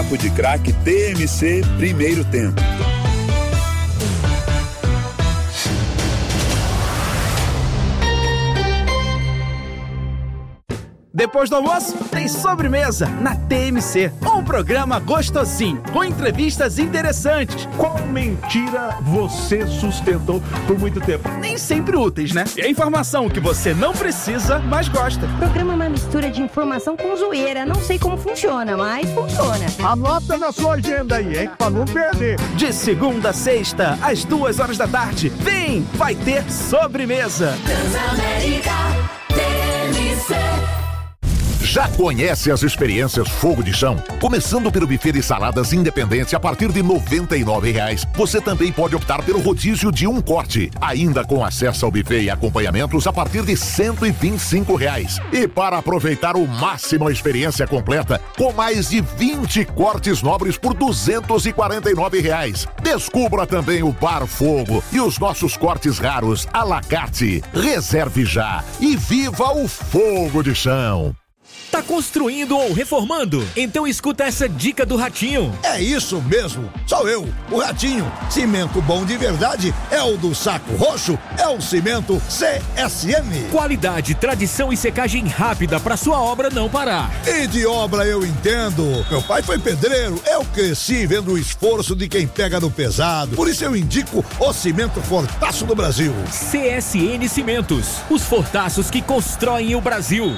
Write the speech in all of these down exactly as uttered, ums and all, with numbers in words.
Papo de Craque T M C, primeiro tempo. Depois do almoço, tem sobremesa na T M C. Um programa gostosinho, com entrevistas interessantes. Qual mentira você sustentou por muito tempo? Nem sempre úteis, né? E a informação que você não precisa, mas gosta. O programa é uma mistura de informação com zoeira. Não sei como funciona, mas funciona. Anota na sua agenda aí, hein? Pra não perder. De segunda a sexta, às duas horas da tarde. Vem, vai ter sobremesa. Transamérica T M C. Já conhece as experiências Fogo de Chão? Começando pelo buffet de saladas independente a partir de noventa e nove reais. Você também pode optar pelo rodízio de um corte, ainda com acesso ao buffet e acompanhamentos a partir de cento e vinte e cinco reais. E para aproveitar o máximo a experiência completa, com mais de vinte cortes nobres por duzentos e quarenta e nove reais. Descubra também o Bar Fogo e os nossos cortes raros à la carte. Reserve já e viva o Fogo de Chão. Tá construindo ou reformando? Então escuta essa dica do Ratinho. É isso mesmo, sou eu, o Ratinho. Cimento bom de verdade é o do Saco Roxo, é o cimento C S M. Qualidade, tradição e secagem rápida pra sua obra não parar. E de obra eu entendo. Meu pai foi pedreiro, eu cresci vendo o esforço de quem pega no pesado. Por isso eu indico o cimento Fortaço do Brasil. C S N Cimentos, os fortaços que constroem o Brasil.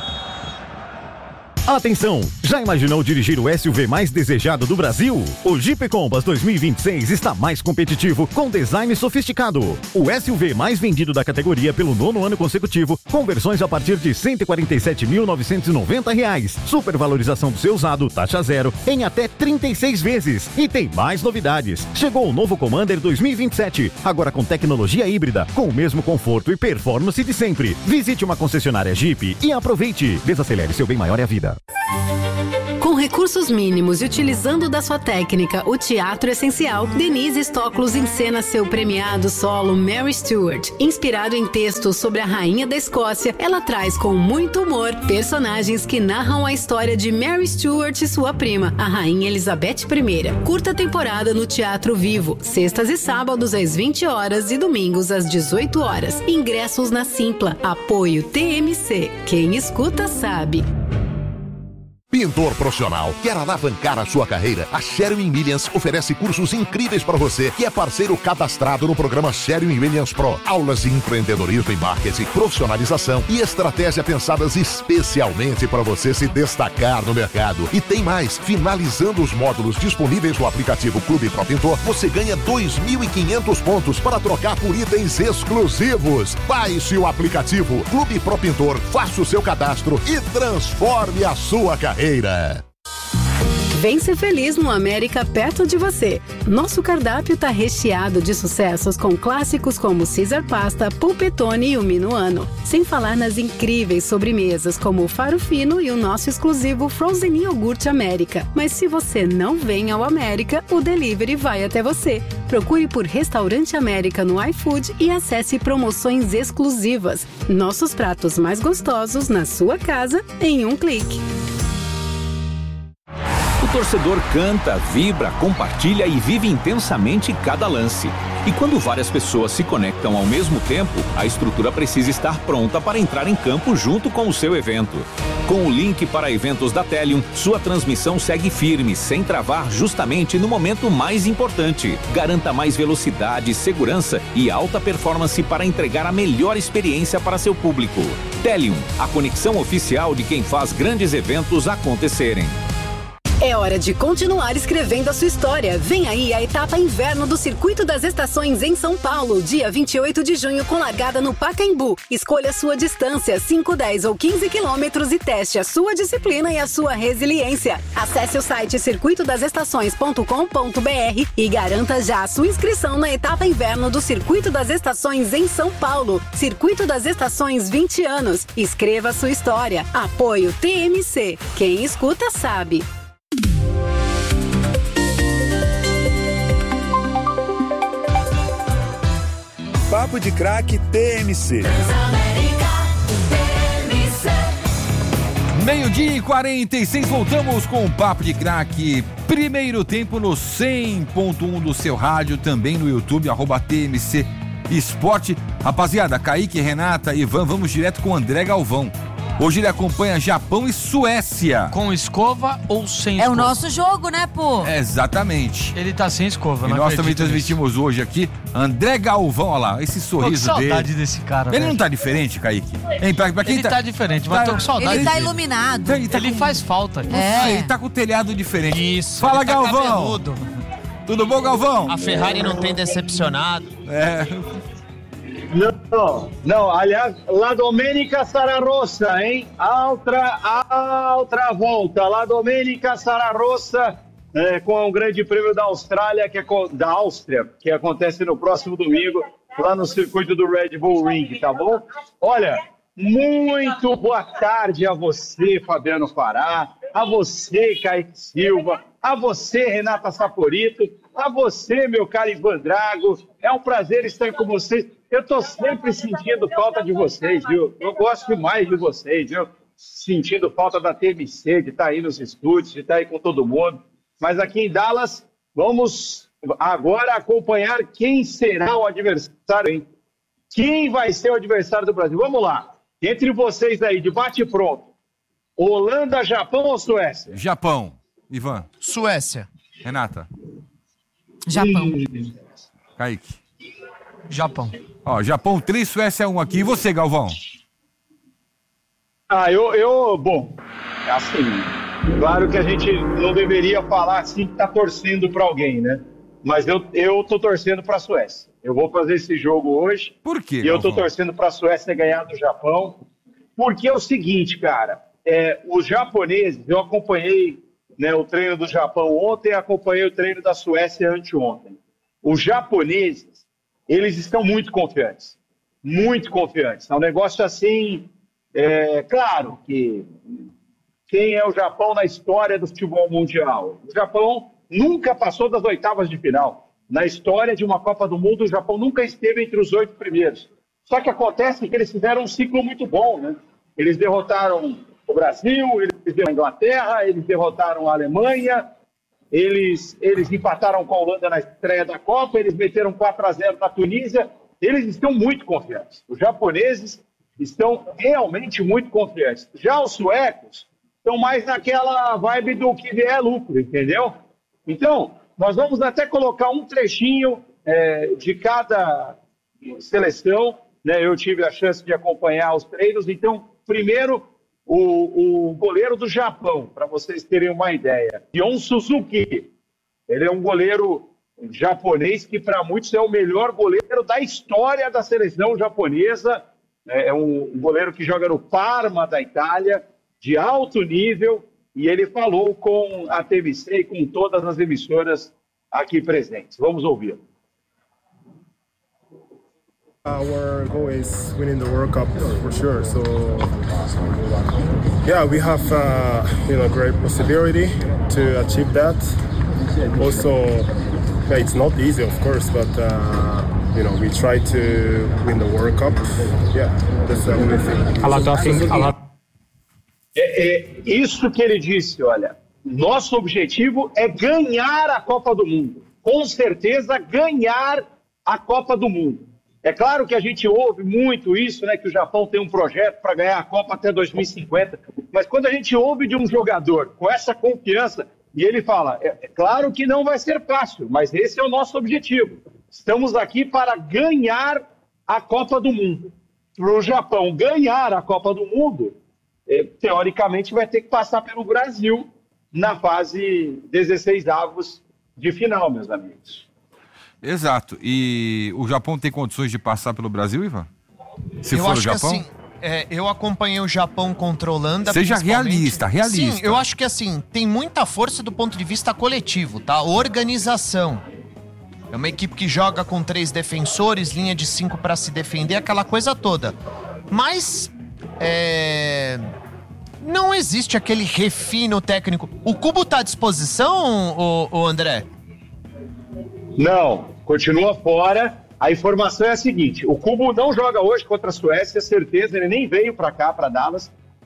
Atenção! Já imaginou dirigir o S U V mais desejado do Brasil? O Jeep Compass dois mil e vinte e seis está mais competitivo, com design sofisticado. O S U V mais vendido da categoria pelo nono ano consecutivo, com versões a partir de cento e quarenta e sete mil novecentos e noventa reais. Supervalorização do seu usado, taxa zero, em até trinta e seis vezes. E tem mais novidades. Chegou o novo Commander dois mil e vinte e sete, agora com tecnologia híbrida, com o mesmo conforto e performance de sempre. Visite uma concessionária Jeep e aproveite. Desacelere, seu bem maior é a vida. Com recursos mínimos e utilizando da sua técnica o teatro essencial, Denise Stoklos encena seu premiado solo Mary Stuart. Inspirado em textos sobre a rainha da Escócia, ela traz com muito humor personagens que narram a história de Mary Stuart e sua prima, a rainha Elizabeth I. Curta temporada no Teatro Vivo, sextas e sábados às vinte horas e domingos às dezoito horas. Ingressos na Simpla. Apoio T M C. Quem escuta sabe. Pintor profissional, quer alavancar a sua carreira? A Sherwin Williams oferece cursos incríveis para você, que é parceiro cadastrado no programa Sherwin Williams Pro. Aulas de empreendedorismo e marketing, profissionalização e estratégia pensadas especialmente para você se destacar no mercado. E tem mais, finalizando os módulos disponíveis no aplicativo Clube Pro Pintor, você ganha dois mil e quinhentos pontos para trocar por itens exclusivos. Baixe o aplicativo Clube Pro Pintor, faça o seu cadastro e transforme a sua carreira. Vem ser feliz no América perto de você. Nosso cardápio tá recheado de sucessos com clássicos como Caesar Pasta, Pulpetone e o Minuano. Sem falar nas incríveis sobremesas como o Faro Fino e o nosso exclusivo Frozen Iogurte América. Mas se você não vem ao América, o delivery vai até você. Procure por Restaurante América no iFood e acesse promoções exclusivas. Nossos pratos mais gostosos na sua casa em um clique. O torcedor canta, vibra, compartilha e vive intensamente cada lance. E quando várias pessoas se conectam ao mesmo tempo, a estrutura precisa estar pronta para entrar em campo junto com o seu evento. Com o link para eventos da Telium, sua transmissão segue firme, sem travar justamente no momento mais importante. Garanta mais velocidade, segurança e alta performance para entregar a melhor experiência para seu público. Telium, a conexão oficial de quem faz grandes eventos acontecerem. É hora de continuar escrevendo a sua história. Vem aí a etapa inverno do Circuito das Estações em São Paulo, dia vinte e oito de junho, com largada no Pacaembu. Escolha sua distância, cinco, dez ou quinze quilômetros, e teste a sua disciplina e a sua resiliência. Acesse o site circuito das estações ponto com ponto b r e garanta já a sua inscrição na etapa inverno do Circuito das Estações em São Paulo. Circuito das Estações, vinte anos. Escreva a sua história. Apoio T M C. Quem escuta sabe. Papo de Craque T M C. Meio-dia e quarenta e seis, voltamos com o Papo de Craque. Primeiro tempo no cem ponto um do seu rádio, também no YouTube, arroba T M C Esporte. Rapaziada, Kaique, Renata, Ivan, vamos direto com o André Galvão. Hoje ele acompanha Japão e Suécia. Com escova ou sem É escova? o nosso jogo, né, pô? É, exatamente. Ele tá sem escova, E não nós também acredito transmitimos nisso. hoje aqui André Galvão, olha lá, esse sorriso Tô com saudade dele. desse cara, Ele velho. não tá diferente, Kaique? Hein, pra, pra quem Ele tá, diferente, mas tô com saudade Ele tá dele. iluminado. Ele, tá Ele com- faz falta. É. Ele tá com o telhado diferente. Isso. Fala, ele tá Galvão. cabeludo. Tudo bom, Galvão? A Ferrari não tem decepcionado. É. Não, não, aliás, La Domenica Sara Rossa, hein? Altra, altra volta, La Domenica Sara Rossa, é, com o Grande Prêmio da Austrália, que é, co- da Áustria, que acontece no próximo domingo, lá no circuito do Red Bull Ring, tá bom? Olha, muito boa tarde a você, Fabiano Fará, a você, Kaique Silva, a você, Renata Saporito, a você, meu caro Ivan Drago. É um prazer estar com vocês. Eu tô sempre sentindo falta de vocês, viu? Eu gosto demais de vocês, viu? Sentindo falta da T M C, de estar aí nos estúdios, de estar aí com todo mundo. Mas aqui em Dallas, vamos agora acompanhar quem será o adversário, hein? Quem vai ser o adversário do Brasil? Vamos lá. Entre vocês aí, de bate pronto. Holanda, Japão ou Suécia? Japão. Ivan. Suécia. Renata. Japão. Kaique. Japão. Ó, Japão três, Suécia um aqui. E você, Galvão? Ah, eu, eu, bom, assim, claro que a gente não deveria falar assim que tá torcendo para alguém, né? Mas eu, eu tô torcendo para a Suécia. Eu vou fazer esse jogo hoje. Por quê, E eu tô Galvão? torcendo para a Suécia ganhar do Japão. Porque é o seguinte, cara, é, os japoneses, eu acompanhei, né, o treino do Japão ontem e acompanhei o treino da Suécia anteontem. Os japoneses, eles estão muito confiantes. Muito confiantes. É um negócio assim... É, claro que quem é o Japão na história do futebol mundial? O Japão nunca passou das oitavas de final. Na história de uma Copa do Mundo, o Japão nunca esteve entre os oito primeiros. Só que acontece que eles fizeram um ciclo muito bom, né? Eles derrotaram o Brasil, eles derrotaram a Inglaterra, eles derrotaram a Alemanha, eles, eles empataram com a Holanda na estreia da Copa, eles meteram quatro a zero na Tunísia. Eles estão muito confiantes. Os japoneses estão realmente muito confiantes. Já os suecos estão mais naquela vibe do que vier é lucro, entendeu? Então, nós vamos até colocar um trechinho é, de cada seleção, né? Eu tive a chance de acompanhar os treinos. Então, primeiro, o, o goleiro do Japão, para vocês terem uma ideia, Yon Suzuki. Ele é um goleiro japonês que, para muitos, é o melhor goleiro da história da seleção japonesa. É um goleiro que joga no Parma, da Itália, de alto nível, e ele falou com a T V C e com todas as emissoras aqui presentes. Vamos ouvir. Our goal is winning the World Cup for sure. So, yeah, we have uh, you know great possibility to achieve that. Also, yeah, it's not easy, of course, but uh, you know we try to win the World Cup. Yeah, that's the only thing. A lot of things. A lot... É, é isso que ele disse, olha. Nosso objetivo é ganhar a Copa do Mundo. Com certeza, ganhar a Copa do Mundo. É claro que a gente ouve muito isso, né, que o Japão tem um projeto para ganhar a Copa até dois mil e cinquenta, mas quando a gente ouve de um jogador com essa confiança, e ele fala, é, é claro que não vai ser fácil, mas esse é o nosso objetivo. Estamos aqui para ganhar a Copa do Mundo. Para o Japão ganhar a Copa do Mundo, é, teoricamente vai ter que passar pelo Brasil na fase dezesseis avos de final, meus amigos. Exato. E o Japão tem condições de passar pelo Brasil, Ivan? Se eu for acho o Japão? Que, assim, é, eu acompanhei o Japão contra a Holanda. Seja realista, realista. Sim, eu acho que assim, tem muita força do ponto de vista coletivo, tá? Organização. É uma equipe que joga com três defensores, linha de cinco para se defender, aquela coisa toda. Mas é... não existe aquele refino técnico. O Cubo tá à disposição, o, o André? Não, continua fora. A informação é a seguinte, o Cubo não joga hoje contra a Suécia, certeza, ele nem veio para cá, para Dallas.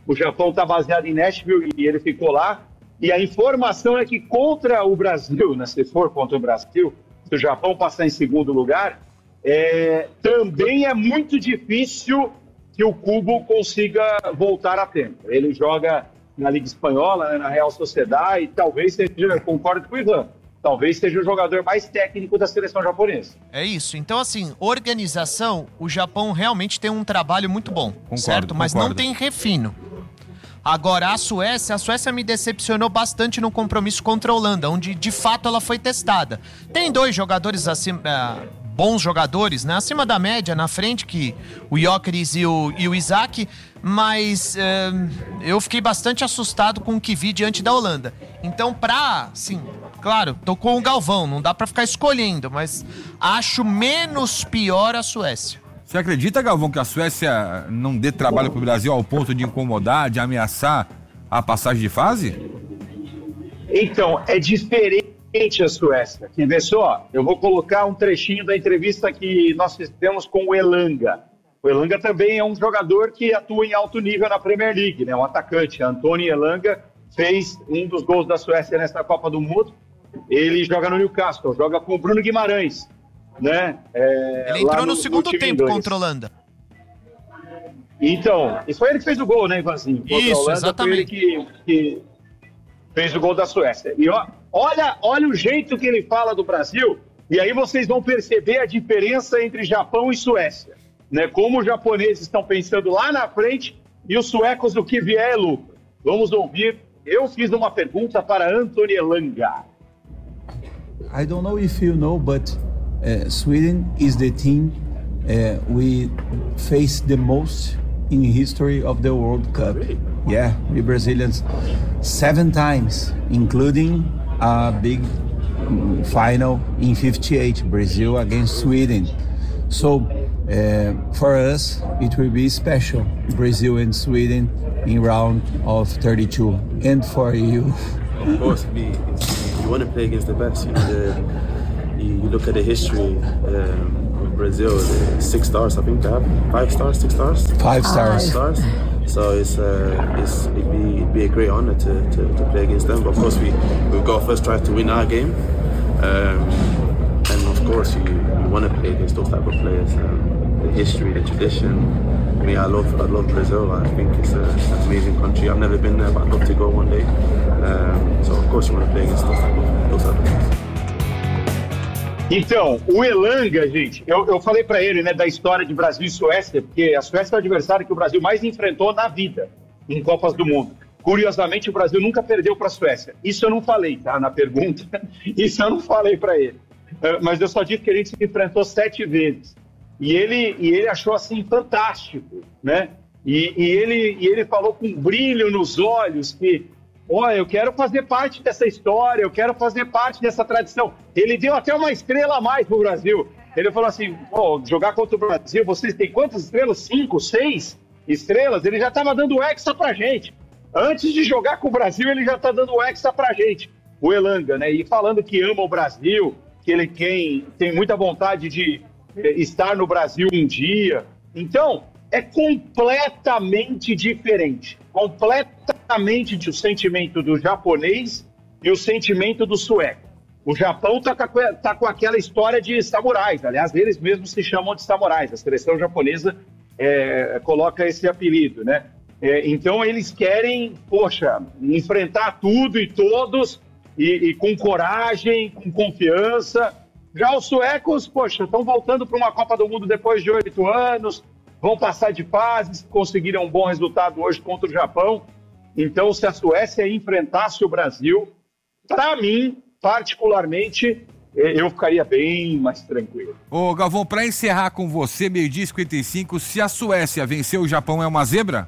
O Japão está baseado em Nashville e ele ficou lá. E a informação é que contra o Brasil, né, se for contra o Brasil, se o Japão passar em segundo lugar, é, também é muito difícil que o Kubo consiga voltar a tempo. Ele joga na Liga Espanhola, né, na Real Sociedad, e talvez seja, eu concordo com o Ivan, talvez seja o jogador mais técnico da seleção japonesa. É isso. Então, assim, organização, o Japão realmente tem um trabalho muito bom, Concordo, certo? Mas concordo. não tem refino. Agora, a Suécia, a Suécia me decepcionou bastante no compromisso contra a Holanda, onde, de fato, ela foi testada. Tem dois jogadores acima... Uh, bons jogadores, né? Acima da média, na frente, que o Gyökeres e o, e o Isaac, mas uh, eu fiquei bastante assustado com o que vi diante da Holanda. Então, pra, sim, claro, tô com o Galvão, não dá pra ficar escolhendo, mas acho menos pior a Suécia. Você acredita, Galvão, que a Suécia não dê trabalho pro Brasil ao ponto de incomodar, de ameaçar a passagem de fase? Então, é diferente a Suécia. Quer ver só? Eu vou colocar um trechinho da entrevista que nós fizemos com o Elanga. O Elanga também é um jogador que atua em alto nível na Premier League, né? Um atacante. Antônio Elanga fez um dos gols da Suécia nesta Copa do Mundo. Ele joga no Newcastle, joga com o Bruno Guimarães, né? É, ele entrou no, no segundo no tempo contra a Holanda. Então, e foi ele que fez o gol, né, Ivanzinho? Contra Isso, a Holanda, exatamente. Foi ele que, que fez o gol da Suécia. E ó, olha, olha o jeito que ele fala do Brasil, e aí vocês vão perceber a diferença entre Japão e Suécia, né? Como os japoneses estão pensando lá na frente e os suecos o que vier é lucro. Vamos ouvir. Eu fiz uma pergunta para Antônio Elanga. I don't know if you know, but uh, Sweden is the team uh, we face the most in history of the World Cup. Yeah, we Brazilians seven times, including a big final in fifty-eight, Brazil against Sweden. So uh, for us, it will be special, Brazil and Sweden in round of thirty-two. And for you? Of course, we, you want to play against the best. You know, the, you look at the history um, of Brazil, the six stars, I think they have five stars, six stars? Five stars. Five stars. So it's, uh, it's it'd be it'd be a great honor to, to, to play against them. But of course, we we've got to first try to win our game, um, and of course, you, you want to play against those type of players. Um, the history, the tradition. I mean, I love I love Brazil. I think it's, a, it's an amazing country. I've never been there, but I'd love to go one day. Um, so of course, you want to play against those type of those type of players. Então, o Elanga, gente, eu, eu falei para ele, né, da história de Brasil e Suécia, porque a Suécia é o adversário que o Brasil mais enfrentou na vida em Copas do Mundo. Curiosamente, o Brasil nunca perdeu para a Suécia. Isso eu não falei, tá, na pergunta. Isso eu não falei para ele. Mas eu só disse que a gente se enfrentou sete vezes. E ele, e ele achou, assim, fantástico, né? E, e, ele, e ele falou com brilho nos olhos que, olha, eu quero fazer parte dessa história, eu quero fazer parte dessa tradição. Ele deu até uma estrela a mais pro Brasil. Ele falou assim, oh, jogar contra o Brasil, vocês têm quantas estrelas? Cinco, seis estrelas? Ele já estava dando hexa pra gente. Antes de jogar com o Brasil, ele já está dando hexa pra gente. O Elanga, né? E falando que ama o Brasil, que ele tem, tem muita vontade de eh, estar no Brasil um dia. Então, é completamente diferente. Completamente de o sentimento do japonês e o sentimento do sueco. O Japão está com, tá com aquela história de samurais. Aliás, eles mesmos se chamam de samurais. A seleção japonesa é, coloca esse apelido, né? É, então, eles querem, poxa, enfrentar tudo e todos e, e com coragem, com confiança. Já os suecos, poxa, estão voltando para uma Copa do Mundo depois de oito anos, vão passar de fases, conseguiram um bom resultado hoje contra o Japão. Então, se a Suécia enfrentasse o Brasil, para mim, particularmente, eu ficaria bem mais tranquilo. Ô, Galvão, para encerrar com você, meio-dia e cinquenta e cinco, se a Suécia vencer o Japão, é uma zebra?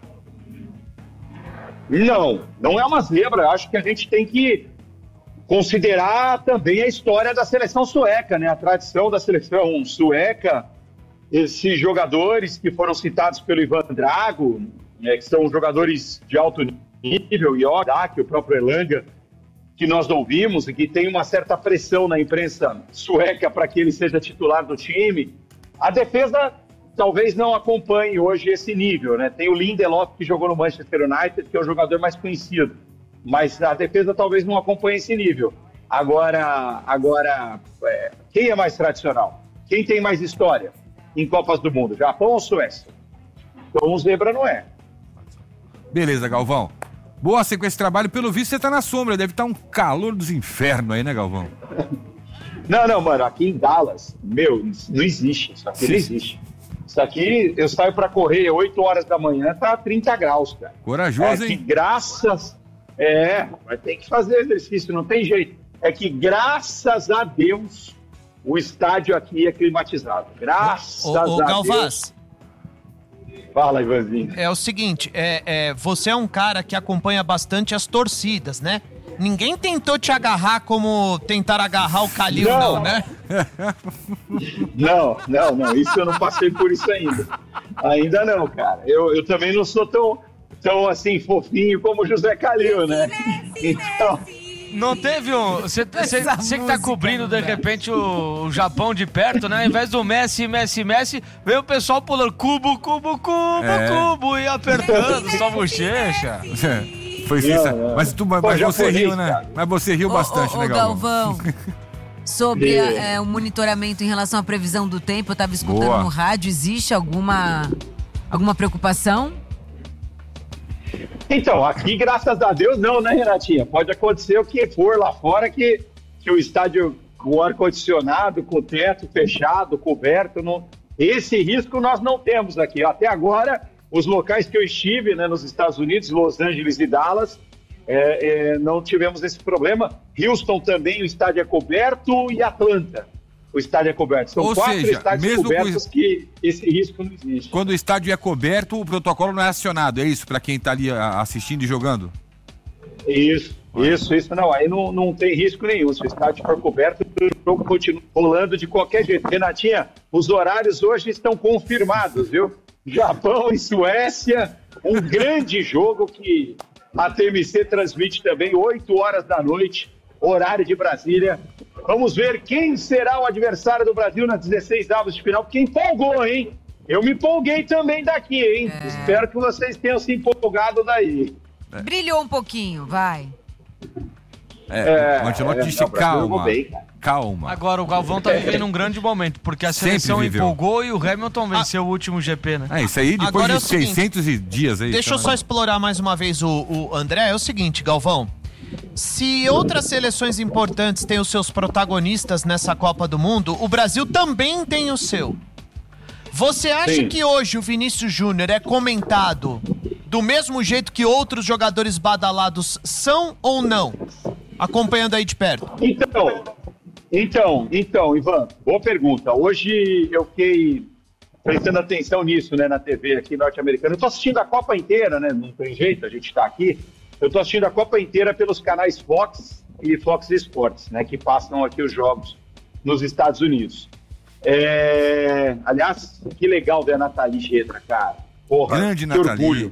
Não, não é uma zebra. Acho que a gente tem que considerar também a história da seleção sueca, né? A tradição da seleção sueca, esses jogadores que foram citados pelo Ivan Drago, né, que são jogadores de alto nível, e o próprio Elanga, que nós ouvimos, e que tem uma certa pressão na imprensa sueca para que ele seja titular do time. A defesa talvez não acompanhe hoje esse nível, né? Tem o Lindelof, que jogou no Manchester United, que é o jogador mais conhecido, mas a defesa talvez não acompanhe esse nível. Agora, agora é, quem é mais tradicional? Quem tem mais história em Copas do Mundo? Japão ou Suécia? Então o zebra não é. Beleza, Galvão. Boa sequência de trabalho. Pelo visto, você tá na sombra. Deve estar um calor dos infernos aí, né, Galvão? Não, não, mano. Aqui em Dallas, meu, não existe. Isso aqui Sim. não existe. Isso aqui, eu saio pra correr oito horas da manhã, tá trinta graus, cara. Corajoso, é hein? Que graças... É, vai ter que fazer exercício, não tem jeito. É que graças a Deus o estádio aqui é climatizado. Graças ô, ô, a Galvaz. Deus. Fala, Ivanzinho. É o seguinte, é, é, você é um cara que acompanha bastante as torcidas, né? Ninguém tentou te agarrar como tentar agarrar o Calil, não, não, né? Não, não, não. Isso eu não passei por isso ainda. Ainda não, cara. Eu, eu também não sou tão, tão assim, fofinho como o José Calil, né? Então... Não teve um... Você que tá cobrindo, de repente, o, o Japão de perto, né? Ao invés do Messi, Messi, Messi, veio o pessoal pulando cubo, cubo, cubo, é. cubo, e apertando sua bochecha. Foi sensacional. Mas, tu, mas Pô, você riu, né? Cara. Mas você riu ô, bastante, ô, né, Galvão? Galvão, sobre a, é, o monitoramento em relação à previsão do tempo, eu tava escutando Boa. no rádio, existe alguma, alguma preocupação? Então, aqui, graças a Deus, não, né, Renatinha? Pode acontecer o que for lá fora, que, que o estádio com ar-condicionado, com o teto fechado, coberto, não... esse risco nós não temos aqui. Até agora, os locais que eu estive, né, nos Estados Unidos, Los Angeles e Dallas, é, é, não tivemos esse problema. Houston também, o estádio é coberto, e Atlanta, o estádio é coberto. São Ou quatro seja, estádios mesmo cobertos com... que esse risco não existe. Quando o estádio é coberto, o protocolo não é acionado, é isso? Para quem tá ali assistindo e jogando? Isso, isso, isso. Não, aí não, não tem risco nenhum. Se o estádio for coberto, o jogo continua rolando de qualquer jeito. Renatinha, os horários hoje estão confirmados, viu? Japão e Suécia, um grande jogo que a T M C transmite também, oito horas da noite, horário de Brasília. Vamos ver quem será o adversário do Brasil nas dezesseis avos de final, porque empolgou, hein? Eu me empolguei também daqui, hein? É. Espero que vocês tenham se empolgado daí. É. Brilhou um pouquinho, vai. É, o Ancelotti disse é, calma, bem, calma. Agora o Galvão tá vivendo um grande momento, porque a seleção empolgou e o Hamilton venceu ah, o último G P, né? É, isso aí depois Agora de é seiscentos seguinte, dias aí. Deixa eu só explorar mais uma vez o, o André, é o seguinte, Galvão. Se outras seleções importantes têm os seus protagonistas nessa Copa do Mundo, o Brasil também tem o seu. Você acha Sim. que hoje o Vinícius Júnior é comentado do mesmo jeito que outros jogadores badalados são ou não? Acompanhando aí de perto. Então, então, então, Ivan, boa pergunta. Hoje eu fiquei prestando atenção nisso, né, na T V aqui norte-americana. Eu tô assistindo a Copa inteira, né, não tem jeito, a gente tá aqui. Eu tô assistindo a Copa inteira pelos canais Fox e Fox Sports, né, que passam aqui os jogos nos Estados Unidos. É... Aliás, que legal ver a Nathalie Gedra, cara. Porra, Grande que Nathalie. orgulho.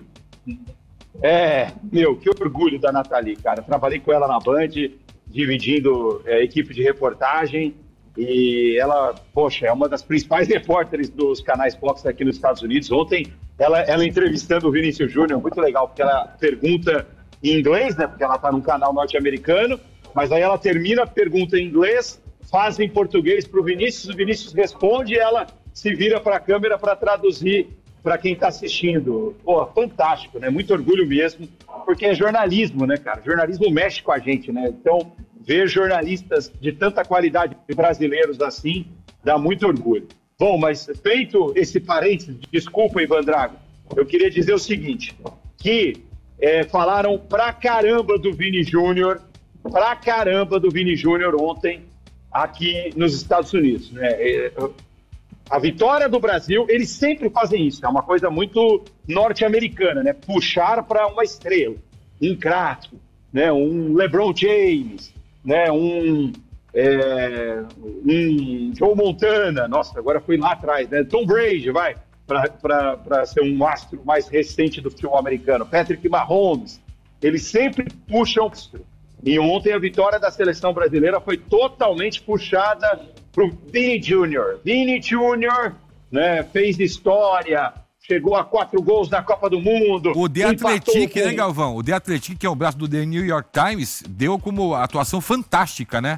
É, meu, que orgulho da Nathalie, cara. Trabalhei com ela na Band, dividindo é, equipe de reportagem, e ela, poxa, é uma das principais repórteres dos canais Fox aqui nos Estados Unidos. Ontem, ela, ela entrevistando o Vinícius Júnior, muito legal, porque ela pergunta em inglês, né, porque ela tá num canal norte-americano, mas aí ela termina a pergunta em inglês, faz em português pro Vinícius, o Vinícius responde e ela se vira para a câmera para traduzir para quem está assistindo. Pô, fantástico, né? Muito orgulho mesmo, porque é jornalismo, né, cara? Jornalismo mexe com a gente, né? Então, ver jornalistas de tanta qualidade brasileiros assim, dá muito orgulho. Bom, mas feito esse parênteses, desculpa, Ivan Drago, eu queria dizer o seguinte, que é, falaram pra caramba do Vini Júnior, pra caramba do Vini Júnior ontem aqui nos Estados Unidos, né? É, a vitória do Brasil, eles sempre fazem isso, é uma coisa muito norte-americana, né? Puxar para uma estrela, um craque, né? Um LeBron James, né? Um, é, um Joe Montana, nossa, agora fui lá atrás, né? Tom Brady, vai, para ser um astro mais recente do futebol americano, Patrick Mahomes, eles sempre puxam. E ontem a vitória da seleção brasileira foi totalmente puxada pro Vini Júnior. Vini Júnior, né? Fez história, chegou a quatro gols na Copa do Mundo. O The Athletic, com... né, Galvão? O The Athletic, que é o braço do The New York Times, deu como atuação fantástica, né?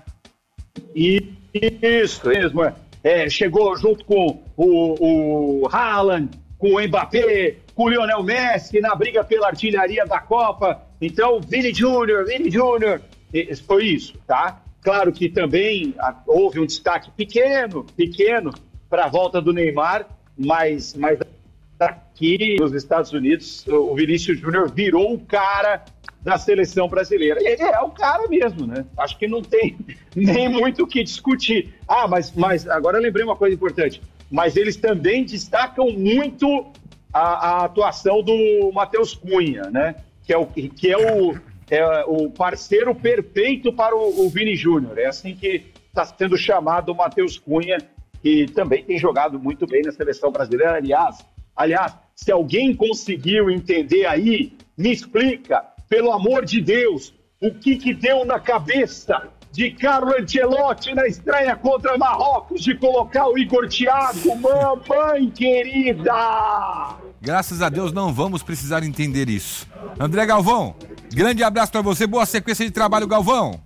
Isso mesmo, é. É, chegou junto com o, o Haaland, com o Mbappé, com o Lionel Messi na briga pela artilharia da Copa. Então, Vini Júnior, Vini Júnior, foi isso, tá? Claro que também houve um destaque pequeno, pequeno para a volta do Neymar, mas, mas aqui nos Estados Unidos o Vinícius Júnior virou o cara da seleção brasileira. Ele é o cara mesmo, né? Acho que não tem nem muito o que discutir. Ah, mas, mas agora eu lembrei uma coisa importante. Mas eles também destacam muito a, a atuação do Matheus Cunha, né? Que é o, que é o, é o parceiro perfeito para o, o Vini Júnior. É assim que está sendo chamado o Matheus Cunha, que também tem jogado muito bem na seleção brasileira. Aliás, aliás, se alguém conseguiu entender aí, me explica. Pelo amor de Deus, o que que deu na cabeça de Carlo Ancelotti na estreia contra Marrocos de colocar o Igor Thiago? Mamãe querida! Graças a Deus não vamos precisar entender isso. André Galvão, grande abraço pra você, boa sequência de trabalho, Galvão.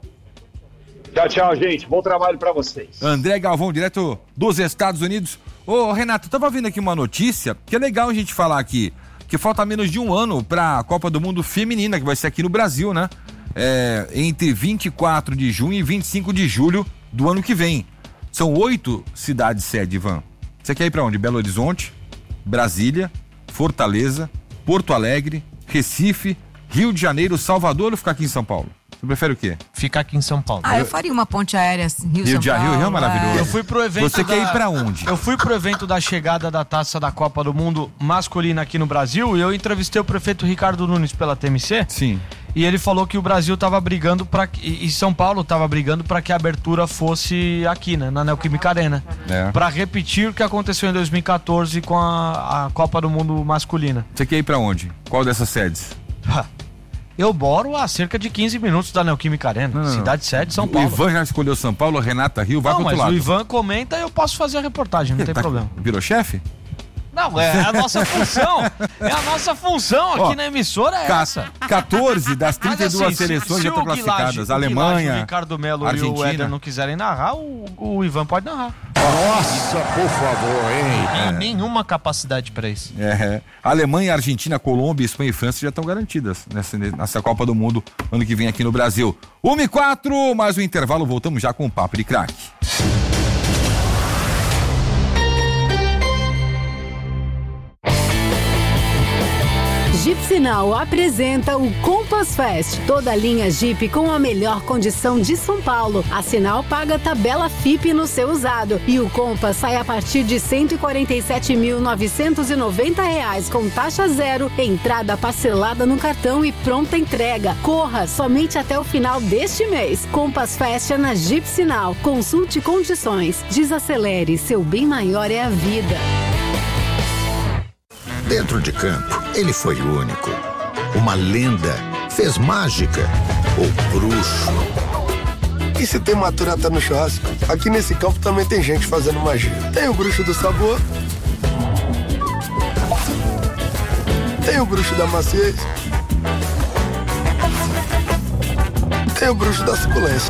Tchau, tchau, gente. Bom trabalho pra vocês. André Galvão, direto dos Estados Unidos. Ô, Renato, eu tava vendo aqui uma notícia que é legal a gente falar aqui. Que falta menos de um ano para a Copa do Mundo Feminina, que vai ser aqui no Brasil, né? É, entre vinte e quatro de junho e vinte e cinco de julho do ano que vem. São oito cidades sede, Ivan. Você quer ir para onde? Belo Horizonte, Brasília, Fortaleza, Porto Alegre, Recife, Rio de Janeiro, Salvador ou ficar aqui em São Paulo? Você prefere o quê? Ficar aqui em São Paulo. Ah, eu faria uma ponte aérea Rio, Rio de São Paulo. Rio, Rio é maravilhoso. É. Eu fui pro evento Você da... quer ir pra onde? Eu fui pro evento da chegada da taça da Copa do Mundo masculina aqui no Brasil e eu entrevistei o prefeito Ricardo Nunes pela T M C. Sim. E ele falou que o Brasil tava brigando para e São Paulo tava brigando para que a abertura fosse aqui, né, na Neoquímica Arena. É. Para repetir o que aconteceu em dois mil e quatorze com a, a Copa do Mundo masculina. Você quer ir pra onde? Qual dessas sedes? Eu moro a cerca de quinze minutos da Neoquímica Arena, não, cidade sede, São Paulo. O Ivan já escolheu São Paulo, Renata Rio, vai não, pro outro mas lado. O Ivan comenta e eu posso fazer a reportagem, não tem tá, problema. Virou chefe? Não, é a nossa função. É a nossa função aqui Ó, na emissora é essa. quatorze das trinta e duas assim, seleções já estão classificadas. O Alemanha, o Ricardo Melo Argentina. E o Éder não quiserem narrar, o, o Ivan pode narrar. Nossa, por favor, hein? Tem nenhuma capacidade para isso. É, Alemanha, Argentina, Colômbia, Espanha e França já estão garantidas nessa, nessa Copa do Mundo ano que vem aqui no Brasil. uma e quatro, mais um intervalo, voltamos já com o Papo de Craque. Jeep Sinal apresenta o Compass Fest, toda a linha Jeep com a melhor condição de São Paulo. A Sinal paga tabela F I P no seu usado e o Compass sai a partir de cento e quarenta e sete mil novecentos e noventa reais com taxa zero, entrada parcelada no cartão e pronta entrega. Corra somente até o final deste mês. Compass Fest é na Jeep Sinal. Consulte condições. Desacelere, seu bem maior é a vida. Dentro de campo, ele foi único. Uma lenda, fez mágica, o bruxo. E se tem maturata no churrasco, aqui nesse campo também tem gente fazendo magia. Tem o bruxo do sabor, tem o bruxo da maciez, tem o bruxo da suculência.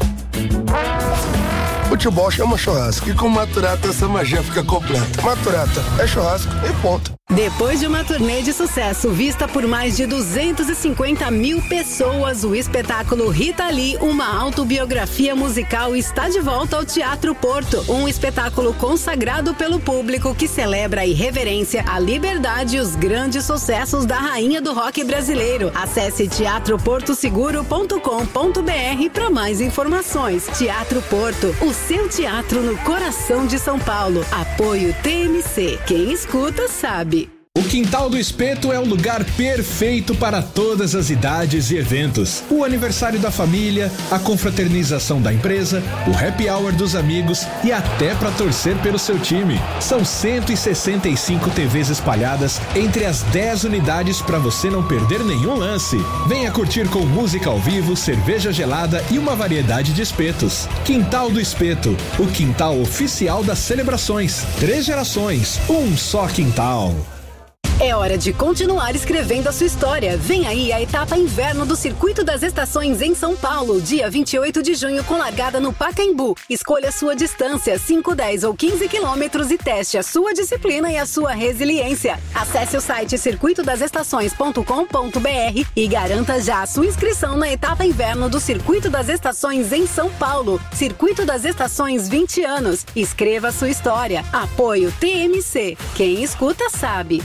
Futebol chama churrasco e com Maturata essa magia fica completa. Maturata é churrasco e ponto. Depois de uma turnê de sucesso vista por mais de duzentas e cinquenta mil pessoas, o espetáculo Rita Lee, uma autobiografia musical, está de volta ao Teatro Porto. Um espetáculo consagrado pelo público que celebra a irreverência, a liberdade e os grandes sucessos da rainha do rock brasileiro. Acesse teatro porto seguro ponto com ponto b r para mais informações. Teatro Porto, o seu teatro no coração de São Paulo. Apoio T M C. Quem escuta sabe. O Quintal do Espeto é o lugar perfeito para todas as idades e eventos. O aniversário da família, a confraternização da empresa, o happy hour dos amigos e até para torcer pelo seu time. São cento e sessenta e cinco T Vs espalhadas entre as dez unidades para você não perder nenhum lance. Venha curtir com música ao vivo, cerveja gelada e uma variedade de espetos. Quintal do Espeto, o quintal oficial das celebrações. Três gerações, um só quintal. É hora de continuar escrevendo a sua história. Vem aí a etapa inverno do Circuito das Estações em São Paulo, dia vinte e oito de junho, com largada no Pacaembu. Escolha sua distância, cinco, dez ou quinze quilômetros, e teste a sua disciplina e a sua resiliência. Acesse o site circuito das estações ponto com ponto b r e garanta já a sua inscrição na etapa inverno do Circuito das Estações em São Paulo. Circuito das Estações, vinte anos. Escreva a sua história. Apoio T M C. Quem escuta sabe.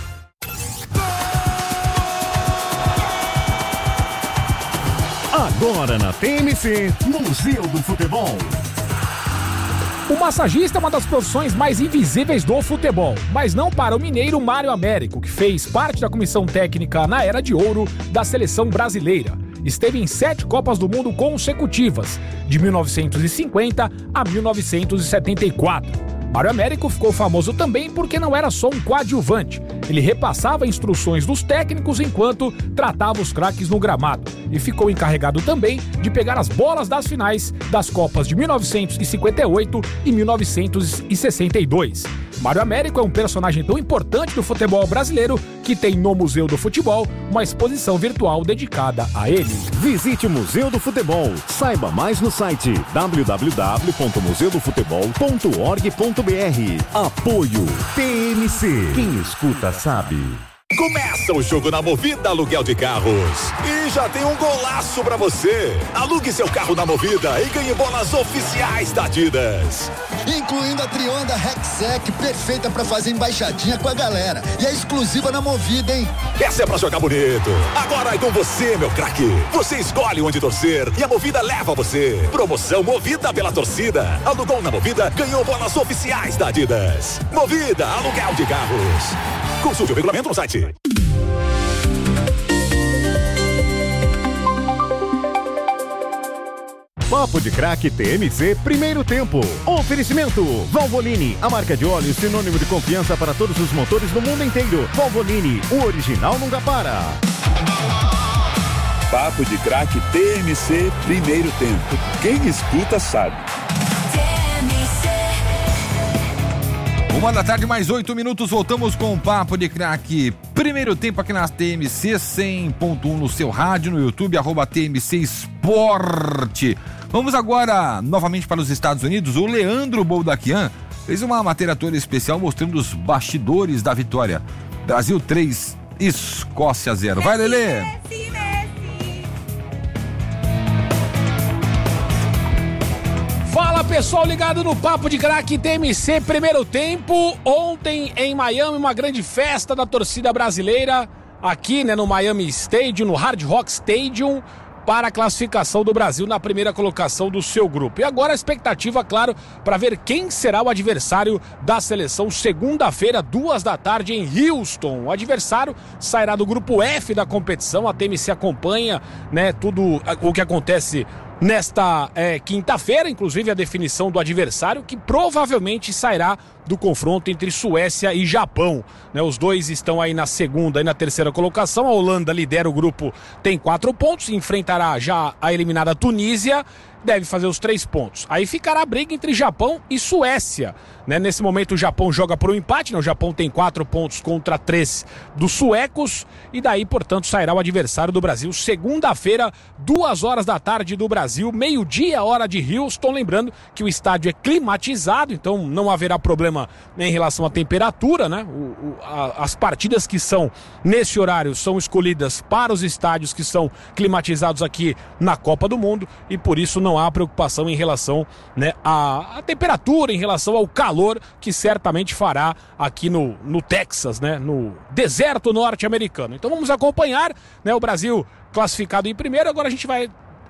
Agora na T M C, Museu do Futebol. O massagista é uma das profissões mais invisíveis do futebol, mas não para o mineiro Mário Américo, que fez parte da comissão técnica na Era de Ouro da seleção brasileira. Esteve em sete Copas do Mundo consecutivas, de mil novecentos e cinquenta a mil novecentos e setenta e quatro. Mário Américo ficou famoso também porque não era só um coadjuvante. Ele repassava instruções dos técnicos enquanto tratava os craques no gramado. E ficou encarregado também de pegar as bolas das finais das Copas de mil novecentos e cinquenta e oito e mil novecentos e sessenta e dois. Mário Américo é um personagem tão importante do futebol brasileiro que tem no Museu do Futebol uma exposição virtual dedicada a ele. Visite o Museu do Futebol. Saiba mais no site w w w ponto museu do futebol ponto org ponto b r. Apoio T M C. Quem escuta sabe. Começa o jogo na Movida Aluguel de Carros. E já tem um golaço pra você. Alugue seu carro na Movida e ganhe bolas oficiais da Adidas. Incluindo a Trionda Rexec, perfeita pra fazer embaixadinha com a galera. E é exclusiva na Movida, hein? Essa é pra jogar bonito. Agora é com você, meu craque. Você escolhe onde torcer e a Movida leva você. Promoção Movida pela torcida. Alugou na Movida, ganhou bolas oficiais da Adidas. Movida Aluguel de Carros. Consulte o regulamento no site. Papo de Craque T M C, primeiro tempo. Oferecimento Valvoline, a marca de óleo sinônimo de confiança para todos os motores do mundo inteiro. Valvoline, o original nunca para. Papo de Craque T M C, primeiro tempo. Quem escuta sabe. Uma da tarde, mais oito minutos, voltamos com o Papo de Craque. Primeiro tempo aqui na T M C cem ponto um no seu rádio, no YouTube, arroba T M C Esporte. Vamos agora novamente para os Estados Unidos. O Leandro Boldaquian fez uma matéria toda especial mostrando os bastidores da vitória. Brasil três, Escócia zero. Vai, Lelê! Fala, pessoal ligado no Papo de Craque T M C, primeiro tempo. Ontem em Miami, uma grande festa da torcida brasileira aqui, né, no Miami Stadium, no Hard Rock Stadium, para a classificação do Brasil na primeira colocação do seu grupo. E agora a expectativa, claro, para ver quem será o adversário da seleção segunda-feira, duas da tarde, em Houston. O adversário sairá do grupo F da competição. A T M C acompanha, né, tudo o que acontece nesta é, quinta-feira, inclusive a definição do adversário, que provavelmente sairá do confronto entre Suécia e Japão, né? Os dois estão aí na segunda e na terceira colocação. A Holanda lidera o grupo, tem quatro pontos, enfrentará já a eliminada Tunísia, deve fazer os três pontos. Aí ficará a briga entre Japão e Suécia, né? Nesse momento o Japão joga por um empate, né? O Japão tem quatro pontos contra três dos suecos, e daí, portanto, sairá o adversário do Brasil segunda-feira, duas horas da tarde do Brasil, meio-dia, hora de Houston. Lembrando que o estádio é climatizado, então não haverá problema em relação à temperatura, né? O, o, a, as partidas que são nesse horário são escolhidas para os estádios que são climatizados aqui na Copa do Mundo, e por isso não há preocupação em relação, né, à, à temperatura, em relação ao calor que certamente fará aqui no, no Texas, né, no deserto norte-americano. Então vamos acompanhar, né, o Brasil classificado em primeiro. Agora a gente vai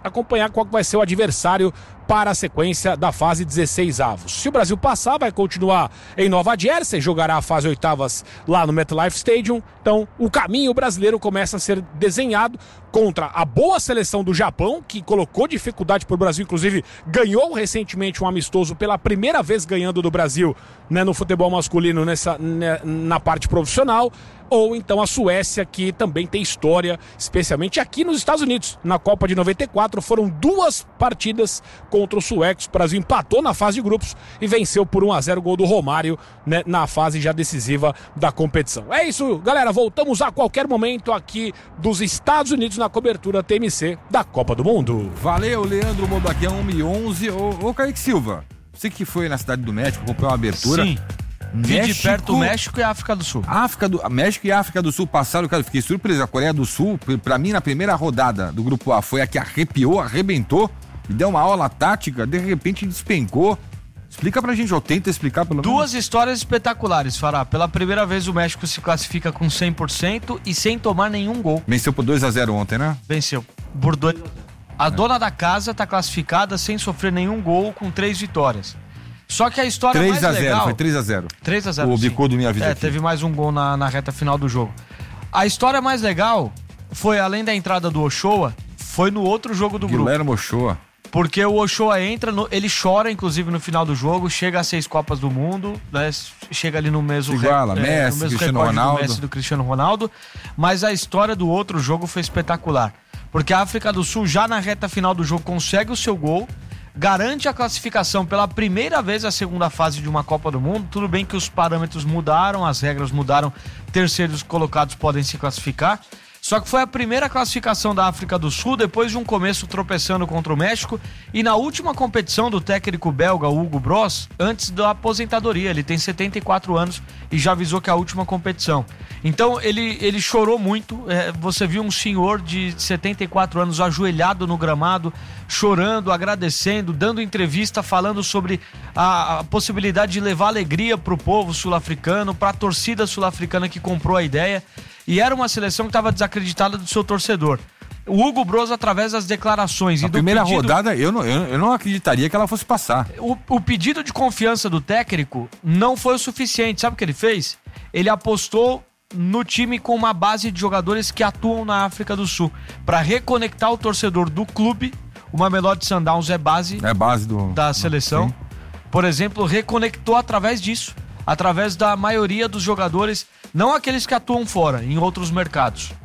acompanhar qual que vai ser o adversário para a sequência da fase dezesseis avos. Se o Brasil passar, vai continuar em Nova Jersey, jogará a fase oitavas lá no MetLife Stadium. Então, o caminho brasileiro começa a ser desenhado contra a boa seleção do Japão, que colocou dificuldade para o Brasil, inclusive ganhou recentemente um amistoso pela primeira vez ganhando do Brasil, né, no futebol masculino nessa, né, na parte profissional. Ou então a Suécia, que também tem história, especialmente aqui nos Estados Unidos. Na Copa de noventa e quatro foram duas partidas contra os suecos. O Brasil empatou na fase de grupos e venceu por um a zero o gol do Romário, né, na fase já decisiva da competição. É isso, galera. Voltamos a qualquer momento aqui dos Estados Unidos na cobertura T M C da Copa do Mundo. Valeu, Leandro Modaquian, uma e onze. Ô, ô Kaique Silva, você que foi na Cidade do México, comprou uma abertura. Sim. Vi de perto o México e a África do Sul. África do, México e África do Sul passaram, cara, eu fiquei surpreso. A Coreia do Sul, pra mim, na primeira rodada do Grupo A, foi a que arrepiou, arrebentou e deu uma aula tática, de repente despencou. Explica pra gente, ou tenta explicar pelo menos. Duas histórias espetaculares, Fará. Pela primeira vez o México se classifica com cem por cento e sem tomar nenhum gol. Venceu por dois a zero ontem, né? Venceu por dois a zero. A é. dona da casa tá classificada sem sofrer nenhum gol, com três vitórias. Só que a história mais legal... três a zero, foi três a zero. três a zero, O bicudo me avisa É, aqui. teve mais um gol na, na reta final do jogo. A história mais legal foi, além da entrada do Ochoa, foi no outro jogo do grupo. Guilherme Ochoa. Porque o Ochoa entra, no, ele chora, inclusive, no final do jogo, chega a seis Copas do Mundo, né, chega ali no mesmo... Iguala, é, Messi, no mesmo Cristiano recorde Ronaldo. do Messi do Cristiano Ronaldo, mas a história do outro jogo foi espetacular. Porque a África do Sul, já na reta final do jogo, consegue o seu gol, garante a classificação pela primeira vez à segunda fase de uma Copa do Mundo. Tudo bem que os parâmetros mudaram, as regras mudaram, terceiros colocados podem se classificar. Só que foi a primeira classificação da África do Sul depois de um começo tropeçando contra o México e na última competição do técnico belga Hugo Bross, antes da aposentadoria. Ele tem setenta e quatro anos e já avisou que é a última competição. Então ele, ele chorou muito. É, você viu um senhor de setenta e quatro anos ajoelhado no gramado, chorando, agradecendo, dando entrevista, falando sobre a, a possibilidade de levar alegria para o povo sul-africano, para a torcida sul-africana que comprou a ideia. E era uma seleção que estava desacreditada do seu torcedor. O Hugo Bross, através das declarações Na e do primeira pedido, rodada, eu não, eu, eu não acreditaria que ela fosse passar. O, o pedido de confiança do técnico não foi o suficiente. Sabe o que ele fez? Ele apostou no time com uma base de jogadores que atuam na África do Sul, para reconectar o torcedor do clube. O Mamelodi Sundowns é base, é base do, da seleção. Sim. Por exemplo, reconectou através disso, através da maioria dos jogadores, não aqueles que atuam fora, em outros mercados.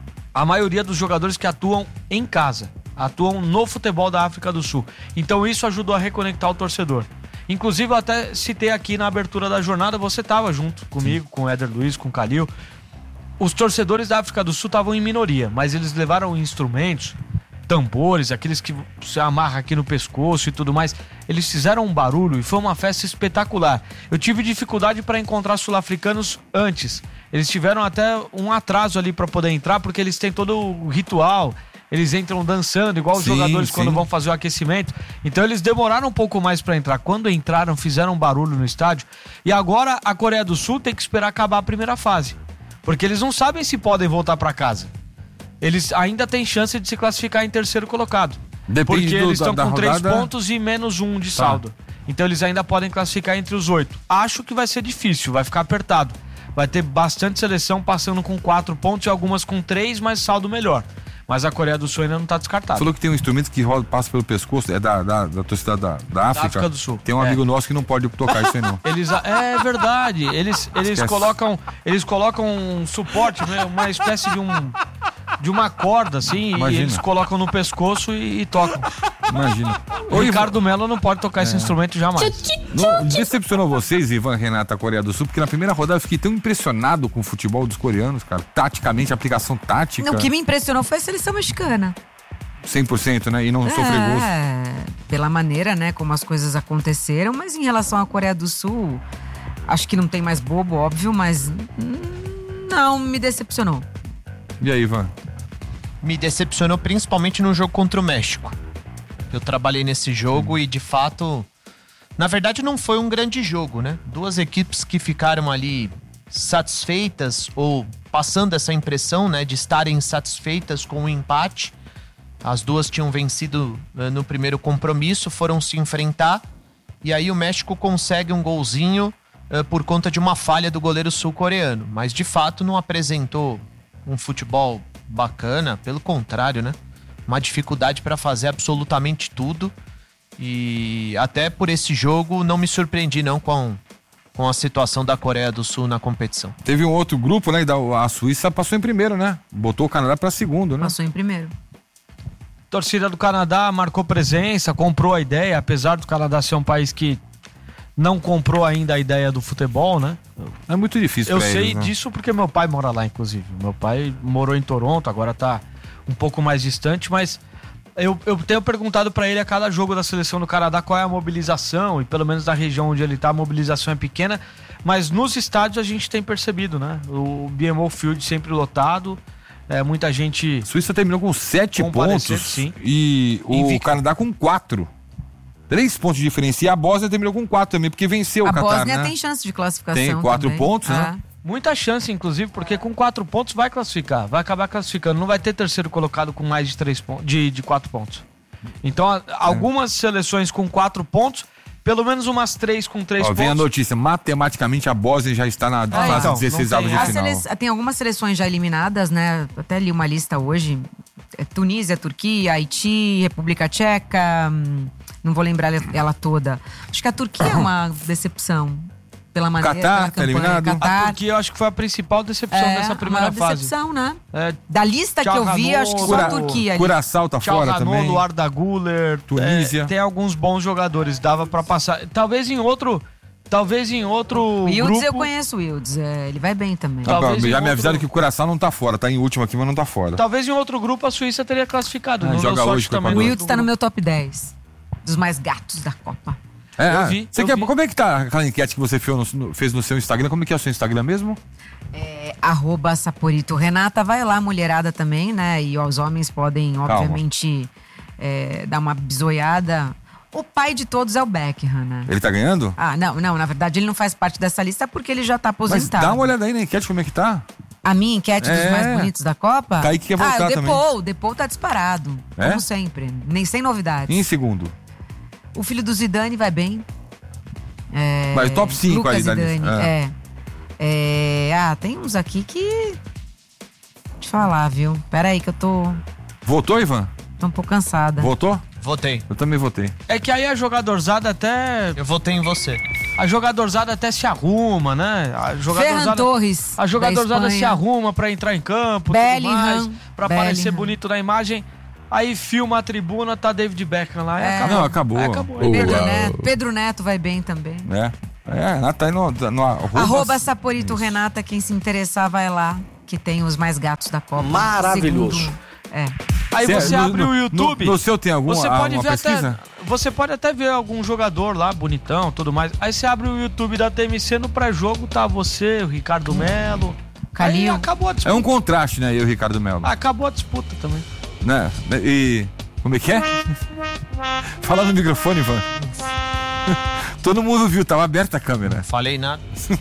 A maioria dos jogadores que atuam em casa, atuam no futebol da África do Sul. Então isso ajudou a reconectar o torcedor. Inclusive eu até citei aqui na abertura da jornada, você estava junto comigo, com o Éder Luiz, com o Calil. Os torcedores da África do Sul estavam em minoria, mas eles levaram instrumentos, tambores, aqueles que você amarra aqui no pescoço e tudo mais. Eles fizeram um barulho e foi uma festa espetacular. Eu tive dificuldade para encontrar sul-africanos antes. Eles tiveram até um atraso ali para poder entrar, porque eles têm todo o ritual. Eles entram dançando, igual os sim, jogadores sim. quando vão fazer o aquecimento. Então eles demoraram um pouco mais para entrar. Quando entraram, fizeram um barulho no estádio. E agora a Coreia do Sul tem que esperar acabar a primeira fase, porque eles não sabem se podem voltar para casa. Eles ainda têm chance de se classificar em terceiro colocado. Depende porque do, eles estão da, com da três rodada... pontos e menos um de saldo. Tá. Então eles ainda podem classificar entre os oito. Acho que vai ser difícil, vai ficar apertado. Vai ter bastante seleção passando com quatro pontos e algumas com três, mas saldo melhor. Mas a Coreia do Sul ainda não está descartada. Falou que tem um instrumento que roda, passa pelo pescoço, é da, da, da torcida da, da África. Da África do Sul. Tem um é. amigo nosso que não pode tocar isso aí não. Eles, é verdade, eles, eles, colocam, eles colocam um suporte, uma espécie de um... de uma corda, assim, Imagina. e eles colocam no pescoço e, e tocam. Imagina. O Ricardo Melo não pode tocar é. esse instrumento jamais. Não decepcionou vocês, Ivan, Renata, a Coreia do Sul? Porque na primeira rodada eu fiquei tão impressionado com o futebol dos coreanos, cara. Taticamente, aplicação tática. Não, o que me impressionou foi a seleção mexicana. cem por cento, né? E não é, sofrer gols. Pela maneira, né, como as coisas aconteceram. Mas em relação à Coreia do Sul, acho que não tem mais bobo, óbvio, mas não, me decepcionou. E aí, Ivan? Me decepcionou principalmente no jogo contra o México. Eu trabalhei nesse jogo hum. e, de fato, na verdade não foi um grande jogo, né? Duas equipes que ficaram ali satisfeitas ou passando essa impressão, né, de estarem satisfeitas com o empate. As duas tinham vencido uh, no primeiro compromisso, foram se enfrentar. E aí o México consegue um golzinho uh, por conta de uma falha do goleiro sul-coreano. Mas de fato não apresentou um futebol bacana, pelo contrário, né? Uma dificuldade para fazer absolutamente tudo. E até por esse jogo não me surpreendi não com, com a situação da Coreia do Sul na competição. Teve um outro grupo, né? A Suíça passou em primeiro, né? Botou o Canadá para segundo, né? Passou em primeiro. Torcida do Canadá marcou presença, comprou a ideia, apesar do Canadá ser um país que não comprou ainda a ideia do futebol, né? É muito difícil Eu pra sei eles, né? disso porque meu pai mora lá, inclusive. Meu pai morou em Toronto, agora tá um pouco mais distante, mas eu, eu tenho perguntado pra ele a cada jogo da seleção do Canadá qual é a mobilização, e pelo menos na região onde ele tá, a mobilização é pequena, mas nos estádios a gente tem percebido, né? O B M O Field sempre lotado. É, muita gente. A Suíça terminou com sete pontos sim. E o Invicto. Canadá com quatro. Três pontos de diferença. E a Bósnia terminou com quatro também, porque venceu A o Catar, Bósnia né? tem chance de classificação. Tem quatro também. pontos, né? Ah. Muita chance, inclusive, porque com quatro pontos vai classificar. Vai acabar classificando. Não vai ter terceiro colocado com mais de três pontos, de, de quatro pontos. Então, a, algumas seleções com quatro pontos, pelo menos umas três com três Ó, pontos. vem a notícia, matematicamente a Bósnia já está na Ah, fase então, dezesseis não avos tem. de A final. sele- Tem algumas seleções já eliminadas, né? Até li uma lista hoje. É Tunísia, Turquia, Haiti, República Tcheca. hum, Não vou lembrar ela toda. Acho que a Turquia é uma decepção. Pela maneira Catar, pela tá campanha. eliminado. Catar. A Turquia eu acho que foi a principal decepção É, dessa a primeira maior fase. decepção, né? É, Da lista que eu vi, acho que só a Turquia ali. Curaçao tá fora também. O Arda Güler, Tunísia. é, tem alguns bons jogadores, dava pra passar. Talvez em outro, talvez em outro O Wildes, grupo. eu conheço o Wildes. é, ele vai bem também. Ah, Talvez já em me outro- avisaram que o Curaçao não tá fora, tá em último aqui, mas não tá fora. Talvez em outro grupo a Suíça teria classificado. Ah, não joga deu sorte hoje com o também. O Equador. Wildes tá no meu top dez dos mais gatos da Copa. É, Eu ah, vi, você eu quer, vi. como é que tá aquela enquete que você fez no, fez no seu Instagram? Como é que é o seu Instagram mesmo? É, arroba Saporito Renata, vai lá, mulherada também, né? E os homens podem, Calma. obviamente, é, dar uma bisoiada. O pai de todos é o Beckham, né? Ele tá ganhando? Ah, não, não, na verdade ele não faz parte dessa lista porque ele já tá Mas aposentado. dá uma olhada aí na enquete como é que tá. A minha enquete dos É. mais bonitos da Copa? Kaique quer voltar ah, o também. Depou, o Depou tá disparado. É? Como sempre, nem sem novidades. E em segundo. O filho do Zidane vai bem. É, Mas top cinco Lucas aí da Zidane, lista. é. É, ah, tem uns aqui que... Deixa eu falar, viu? Pera aí que eu tô, Votou, Ivan? tô um pouco cansada. Votou? Votei. Eu também votei. É que aí a jogadorzada até. Eu votei em você. A jogadorzada até se arruma, né? A Ferran Torres, A jogadorzada da se Espanha. arruma pra entrar em campo, Bellingham, tudo mais, pra parecer Bellingham. bonito na imagem. Aí filma a tribuna, tá David Beckham lá e É. acabou. Não, acabou. Aí acabou. Boa. Pedro Neto, Pedro Neto vai bem também. É. É, Renata tá aí no, no arroba. Arroba Saporito Renata, quem se interessar vai lá, que tem os mais gatos da Copa. Maravilhoso. Segundo- é. Aí Cê- você no- abre no- o YouTube. no- no seu tem alguma- você pode alguma ver pesquisa? até, Você pode até ver algum jogador lá, bonitão, tudo mais. Aí você abre o YouTube da T M C no pré-jogo, tá você, o Ricardo Melo. Aí Calil. acabou a É disputa. um contraste, né, eu e o Ricardo Melo. Acabou a disputa também. Né? E. Como é que é? Fala no microfone, Ivan. Todo mundo viu, tava aberta a câmera. Falei nada.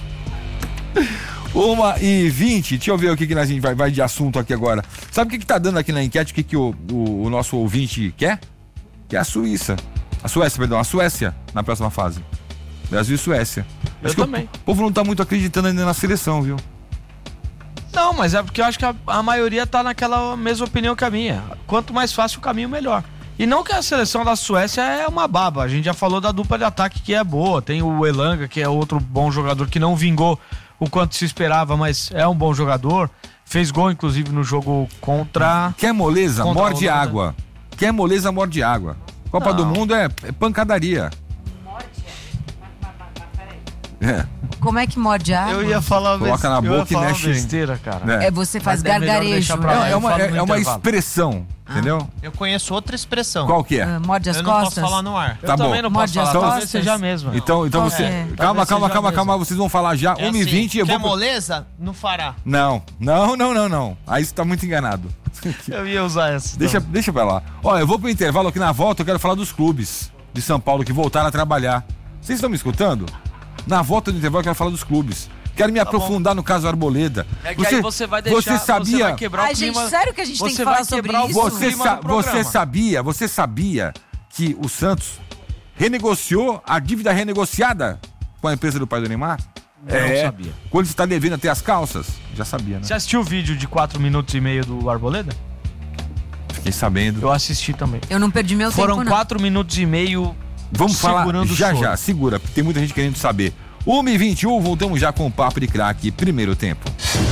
Uma e vinte, deixa eu ver o que, que a gente vai, vai de assunto aqui agora. Sabe o que, que tá dando aqui na enquete? O que, que o, o, o nosso ouvinte quer? Que é a Suíça. A Suécia, perdão, a Suécia na próxima fase. Brasil e Suécia. Eu Acho que também. O povo não tá muito acreditando ainda na seleção, viu? Não, mas é porque eu acho que a, a maioria tá naquela mesma opinião que a minha. Quanto mais fácil o caminho, melhor. E não que a seleção da Suécia é uma baba. A gente já falou da dupla de ataque que é boa. Tem o Elanga, que é outro bom jogador que não vingou o quanto se esperava, mas é um bom jogador. Fez gol, inclusive, no jogo contra... Quer moleza, Contra morde a Holanda. água. Quer moleza, morde água. Copa Não. do Mundo é, é pancadaria. É. Como é que morde a água? Eu ia falar Coloca na eu ia boca e falar mexe. besteira, cara. É, você faz Mas é melhor gargarejo. deixar pra lá. É, é uma, eu falo é, no é uma intervalo. expressão, entendeu? Eu conheço outra expressão. Qual que é? Ah, morde as Eu não costas. posso falar no ar. Eu Tá bom. também não posso Morde as falar, talvez costas. seja a mesma. Então, então Qual você. é? Calma, Talvez calma, seja calma, mesmo. calma. Vocês vão falar já. É uma e assim, vinte eu quer vou. moleza? Não fará. Não, não, não, não, não. Aí você tá muito enganado. Eu ia usar essa. Deixa, deixa pra lá. Olha, eu vou pro intervalo aqui na volta, eu quero falar dos clubes de São Paulo que voltaram a trabalhar. Vocês estão me escutando? Na volta do intervalo eu quero falar dos clubes. Quero me tá aprofundar bom. no caso Arboleda. É que você, aí você vai deixar, você sabia... Você vai quebrar Ai, o clima. Gente, sério que a gente tem que falar sobre isso? Você, sa você sabia, você sabia que o Santos renegociou a dívida renegociada com a empresa do pai do Neymar? Eu é, não sabia. Quando você tá devendo até as calças? Já sabia, né? Você assistiu o vídeo de quatro minutos e meio do Arboleda? Fiquei sabendo. Eu assisti também. Eu não perdi meu Foram tempo, Foram quatro minutos e meio Vamos falar já choro. já, segura, porque tem muita gente querendo saber. uma e vinte e um, voltamos já com o Papo de Craque, primeiro tempo.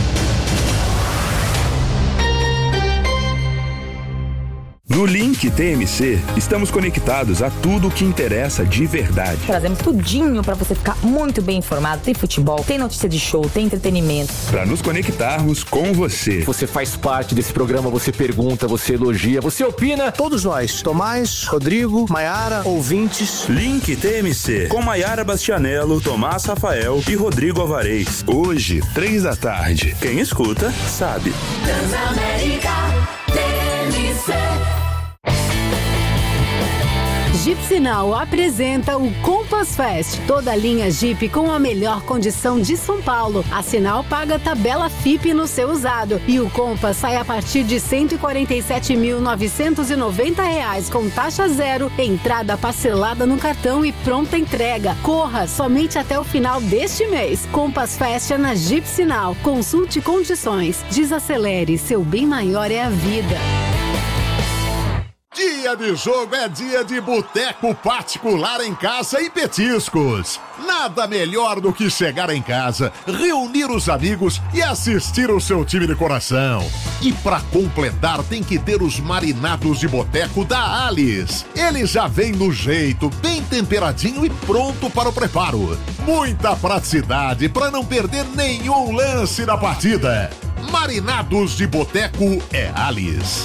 No Link T M C, estamos conectados a tudo o que interessa de verdade. Trazemos tudinho para você ficar muito bem informado. Tem futebol, tem notícia de show, tem entretenimento. Para nos conectarmos com você. Você faz parte desse programa, você pergunta, você elogia, você opina. Todos nós, Tomás, Rodrigo, Maiara, ouvintes. Link T M C, com Maiara Bastianello, Tomás Rafael e Rodrigo Alvarez. Hoje, três da tarde. Quem escuta, sabe. Transamérica T M C. Jeep Sinal apresenta o Compass Fest, toda a linha Jeep com a melhor condição de São Paulo. A Sinal paga tabela F I P no seu usado e o Compass sai a partir de cento e quarenta e sete mil novecentos e noventa reais com taxa zero, entrada parcelada no cartão e pronta entrega. Corra somente até o final deste mês. Compass Fest é na Jeep Sinal. Consulte condições. Desacelere, seu bem maior é a vida. Dia de jogo é dia de boteco particular em casa e petiscos. Nada melhor do que chegar em casa, reunir os amigos e assistir o seu time de coração. E pra completar tem que ter os marinados de boteco da Alice. Ele já vem no jeito, bem temperadinho e pronto para o preparo. Muita praticidade para não perder nenhum lance da partida. Marinados de boteco é Alice.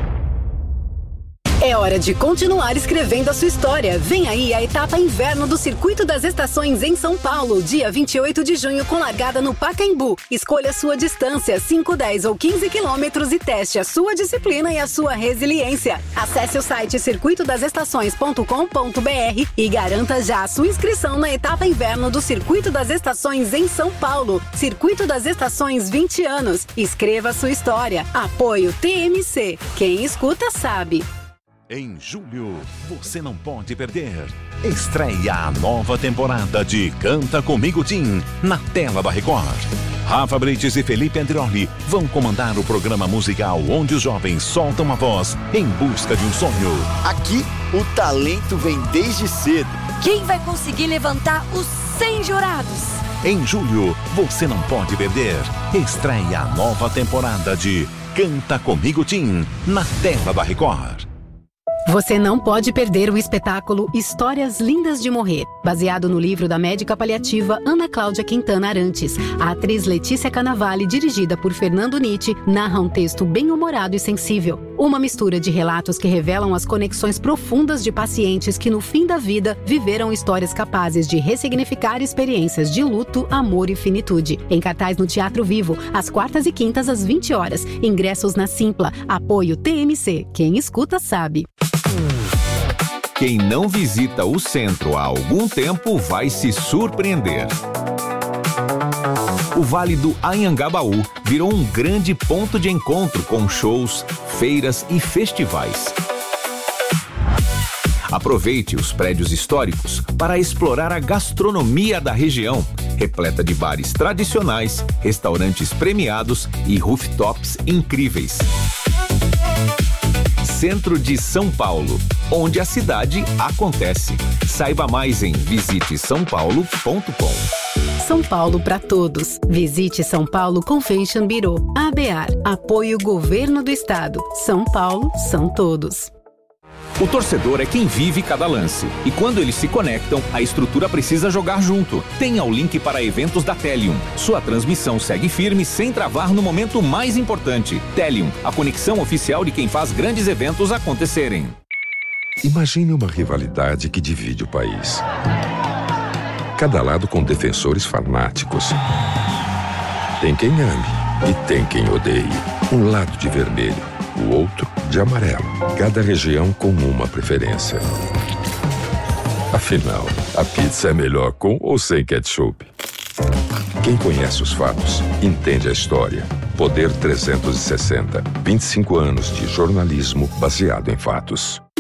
É hora de continuar escrevendo a sua história. Vem aí a etapa inverno do Circuito das Estações em São Paulo, dia vinte e oito de junho, com largada no Pacaembu. Escolha a sua distância, cinco, dez ou quinze quilômetros e teste a sua disciplina e a sua resiliência. Acesse o site circuito das estações ponto com ponto b r e garanta já a sua inscrição na etapa inverno do Circuito das Estações em São Paulo. Circuito das Estações, vinte anos. Escreva a sua história. Apoio T M C. Quem escuta sabe. Em julho, você não pode perder. Estreia a nova temporada de Canta Comigo Tim, na tela da Record. Rafa Brites e Felipe Andrioli vão comandar o programa musical onde os jovens soltam a voz em busca de um sonho. Aqui, o talento vem desde cedo. Quem vai conseguir levantar os cem jurados? Em julho, você não pode perder. Estreia a nova temporada de Canta Comigo Tim, na tela da Record. Você não pode perder o espetáculo Histórias Lindas de Morrer, baseado no livro da médica paliativa Ana Cláudia Quintana Arantes. A atriz Letícia Cannavale, dirigida por Fernando Nietzsche, narra um texto bem-humorado e sensível. Uma mistura de relatos que revelam as conexões profundas de pacientes que, no fim da vida, viveram histórias capazes de ressignificar experiências de luto, amor e finitude. Em cartaz no Teatro Vivo, às quartas e quintas às vinte horas. Ingressos na Simpla. Apoio T M C. Quem escuta sabe. Quem não visita o centro há algum tempo vai se surpreender. O Vale do Anhangabaú virou um grande ponto de encontro com shows, feiras e festivais. Aproveite os prédios históricos para explorar a gastronomia da região, repleta de bares tradicionais, restaurantes premiados e rooftops incríveis. Centro de São Paulo, onde a cidade acontece. Saiba mais em visite são paulo ponto com. São Paulo para todos. Visite São Paulo Convention Bureau. A B A R. Apoio Governo do Estado. São Paulo são todos. O torcedor é quem vive cada lance. E quando eles se conectam, a estrutura precisa jogar junto. Tenha o link para eventos da Telium. Sua transmissão segue firme sem travar no momento mais importante. Telium, a conexão oficial de quem faz grandes eventos acontecerem. Imagine uma rivalidade que divide o país. Cada lado com defensores fanáticos. Tem quem ame e tem quem odeie. Um lado de vermelho, o outro de amarelo. Cada região com uma preferência. Afinal, a pizza é melhor com ou sem ketchup? Quem conhece os fatos, entende a história. Poder trezentos e sessenta. vinte e cinco anos de jornalismo baseado em fatos.